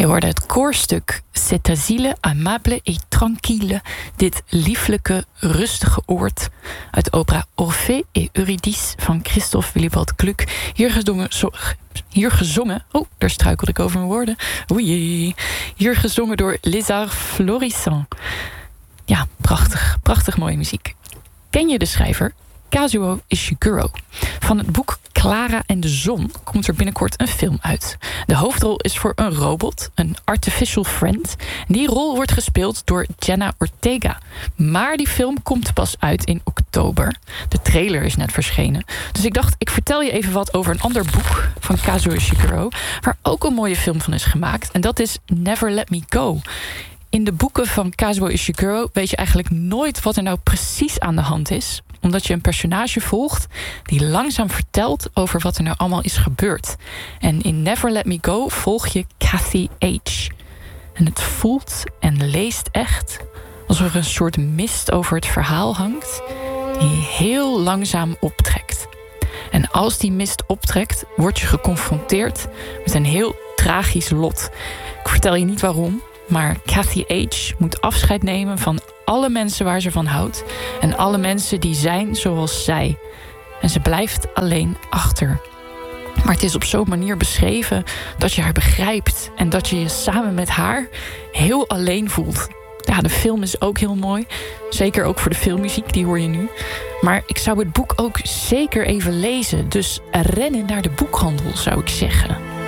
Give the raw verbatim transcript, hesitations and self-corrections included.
Je hoorde het koorstuk Cet asile aimable et tranquille. Dit lieflijke, rustige oord uit de opera Orphée et Eurydice van Christophe Willibald Gluck. Hier gezongen, zo, hier gezongen... Oh, daar struikelde ik over mijn woorden. Oei. Hier gezongen door Lézard Florissant. Ja, prachtig, prachtig mooie muziek. Ken je de schrijver Kazuo Ishiguro? Van het boek Clara en de Zon komt er binnenkort een film uit. De hoofdrol is voor een robot, een artificial friend. Die rol wordt gespeeld door Jenna Ortega. Maar die film komt pas uit in oktober. De trailer is net verschenen. Dus ik dacht, ik vertel je even wat over een ander boek van Kazuo Ishiguro, waar ook een mooie film van is gemaakt. En dat is Never Let Me Go. In de boeken van Kazuo Ishiguro weet je eigenlijk nooit wat er nou precies aan de hand is, omdat je een personage volgt die langzaam vertelt over wat er nou allemaal is gebeurd. En in Never Let Me Go volg je Kathy H. En het voelt en leest echt alsof er een soort mist over het verhaal hangt die heel langzaam optrekt. En als die mist optrekt, word je geconfronteerd met een heel tragisch lot. Ik vertel je niet waarom, maar Kathy H. moet afscheid nemen van alle mensen waar ze van houdt en alle mensen die zijn zoals zij. En ze blijft alleen achter. Maar het is op zo'n manier beschreven dat je haar begrijpt en dat je je samen met haar heel alleen voelt. Ja, de film is ook heel mooi. Zeker ook voor de filmmuziek, die hoor je nu. Maar ik zou het boek ook zeker even lezen. Dus rennen naar de boekhandel, zou ik zeggen.